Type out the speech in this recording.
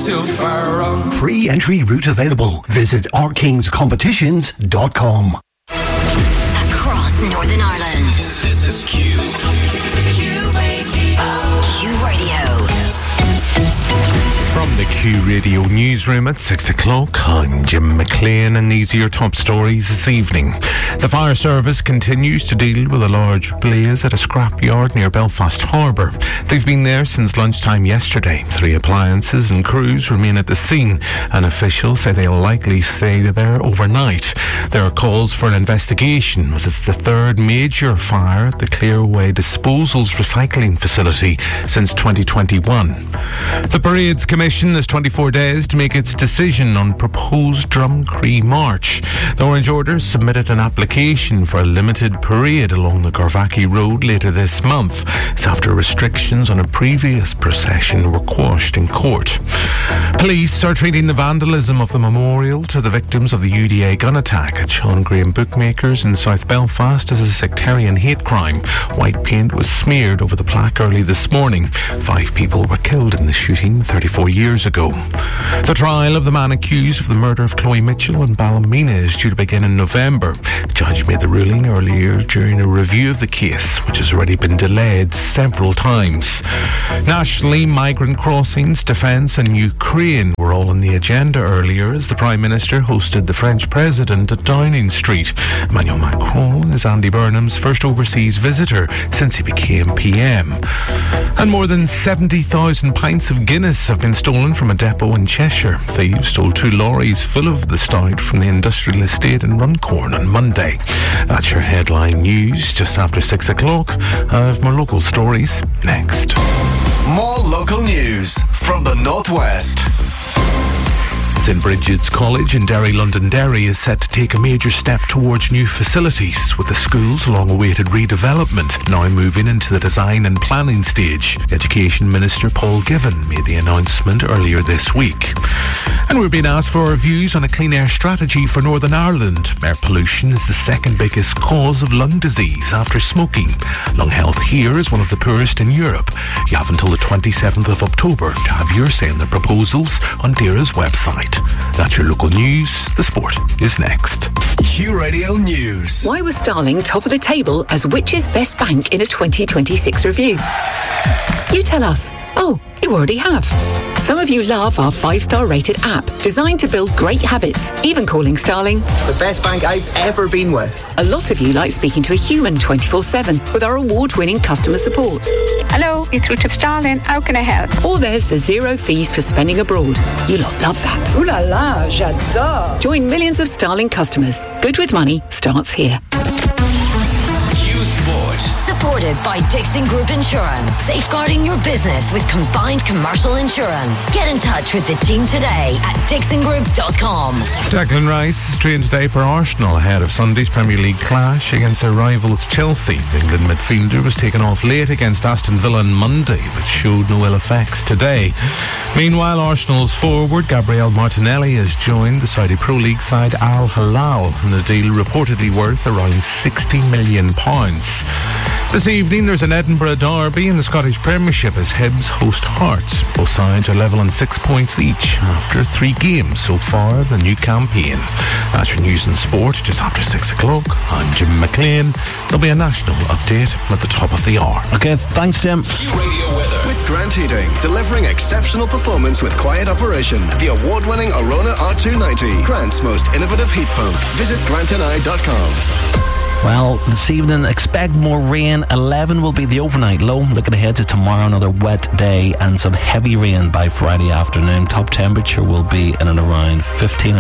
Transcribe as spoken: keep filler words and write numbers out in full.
too far wrong. Free entry route available. Visit our kings competitions dot com. Across Northern Ireland. This is Q. Q Radio. Q Radio. From the Q Radio newsroom at six o'clock, I'm Jim McLean, and these are your top stories this evening. The fire service continues to deal with a large blaze at a scrapyard near Belfast Harbour. They've been there since lunchtime yesterday. Three appliances and crews remain at the scene, and officials say they'll likely stay there overnight. There are calls for an investigation, as it's the third major fire at the Clearway Disposals recycling facility since twenty twenty-one. The Parade's Commission has twenty-four days to make its decision on proposed Drumcree March. The Orange Order submitted an application for a limited parade along the Garvaki Road later this month. It's after restrictions on a previous procession were quashed in court. Police are treating the vandalism of the memorial to the victims of the U D A gun attack at Sean Graham Bookmakers in South Belfast as a sectarian hate crime. White paint was smeared over the plaque early this morning. Five people were killed in the shooting thirty-four years ago. The trial of the man accused of the murder of Chloe Mitchell in Ballymena is due to begin in November. The judge made the ruling earlier during a review of the case, which has already been delayed several times. Nationally, migrant crossings, defence and Ukraine were all on the agenda earlier as the Prime Minister hosted the French President at Downing Street. Emmanuel Macron is Andy Burnham's first overseas visitor since he became P M. And more than seventy thousand pints of Guinness have been stolen from a depot in Cheshire. Thieves stole two lorries full of the stout from the industrial estate in Runcorn on Monday. That's your headline news just after six o'clock. I have more local stories next. More local news from the Northwest. St Bridget's College in Derry, Londonderry is set to take a major step towards new facilities, with the school's long-awaited redevelopment now moving into the design and planning stage. Education Minister Paul Givan made the announcement earlier this week. And we're being asked for our views on a clean air strategy for Northern Ireland. Air pollution is the second biggest cause of lung disease after smoking. Lung health here is one of the poorest in Europe. You have until the twenty-seventh of October to have your say on the proposals on DAERA's website. That's your local news. The sport is next. Q Radio News. Why was Starling top of the table as which's best bank in a twenty twenty-six review? You tell us. Oh, you already have. Some of you love our five-star rated app, designed to build great habits, even calling Starling the best bank I've ever been with. A lot of you like speaking to a human twenty-four seven with our award-winning customer support. Hello, it's Richard Starling. How can I help? Or there's the zero fees for spending abroad. You lot love that. Ooh la la, j'adore. Join millions of Starling customers. Good with money starts here. Supported by Dixon Group Insurance, safeguarding your business with combined commercial insurance. Get in touch with the team today at dixon group dot com. Declan Rice is trained today for Arsenal ahead of Sunday's Premier League clash against their rivals Chelsea. The England midfielder was taken off late against Aston Villa on Monday, but showed no ill effects today. Meanwhile, Arsenal's forward Gabriel Martinelli has joined the Saudi Pro League side Al Hilal in a deal reportedly worth around sixty million pounds. This evening there's an Edinburgh derby in the Scottish Premiership as Hibs host Hearts. Both sides are level on six points each after three games so far of the new campaign. That's your news and sport just after six o'clock. I'm Jim McLean. There'll be a national update at the top of the hour. Okay, thanks Jim. Radio weather with Grant Heating, delivering exceptional performance with quiet operation. The award-winning Arona R two ninety, Grant's most innovative heat pump. Visit grant and I dot com. Well, this evening, expect more rain. eleven will be the overnight low. Looking ahead to tomorrow, another wet day and some heavy rain by Friday afternoon. Top temperature will be in and around fifteen.